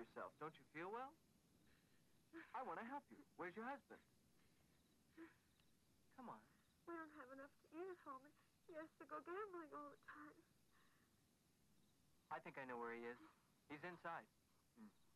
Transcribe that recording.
yourself. Don't you feel well? I want to help you. Where's your husband? Come on. We don't have enough to eat at home, and he has to go gambling all the time. I think I know where he is. He's inside.